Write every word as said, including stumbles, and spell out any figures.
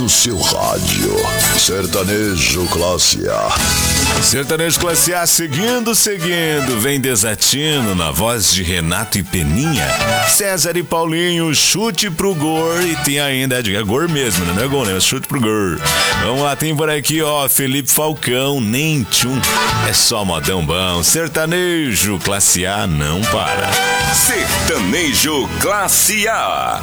seu rádio. Sertanejo Classe A. Sertanejo Classe A, seguindo, seguindo. Vem Desatino na voz de Renato e Peninha. César e Paulinho, chute pro gol. E tem ainda, é gol mesmo, né? Não é gol, né? É chute pro gol. Vamos lá, tem por aqui, ó, Felipe Falcão, nem tchum. É só modão bom. Sertanejo Classe A não para. Sertanejo Classe A.